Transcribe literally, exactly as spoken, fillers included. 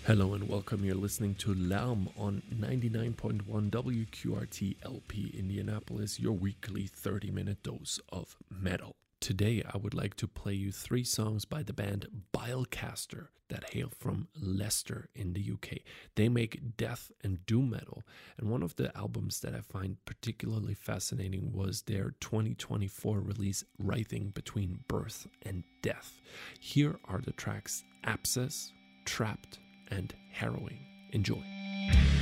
Hello and welcome. You're listening to Lärm on ninety-nine point one W Q R T L P Indianapolis, your weekly thirty-minute dose of metal. Today I would like to play you three songs by the band Bilecaster that hail from Leicester in the U K. They make death and doom metal, and one of the albums that I find particularly fascinating was their twenty twenty-four release Writhing Between Birth and Death. Here are the tracks Abscess, Trapped, and Harrowing. Enjoy.